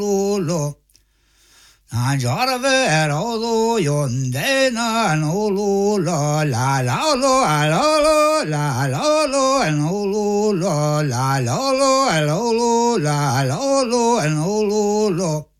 lo. Anjarve rodo yonde na no lo la la la lo la la lo no lo la la lo la lo la lo lo